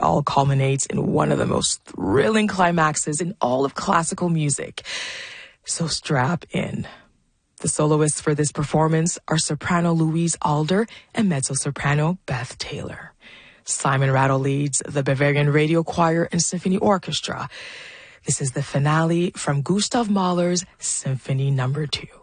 it all culminates in one of the most thrilling climaxes in all of classical music. So strap in. The soloists for this performance are soprano Louise Alder and mezzo-soprano Beth Taylor. Simon Rattle leads the Bavarian Radio Choir and Symphony Orchestra. This is the finale from Gustav Mahler's Symphony No. 2.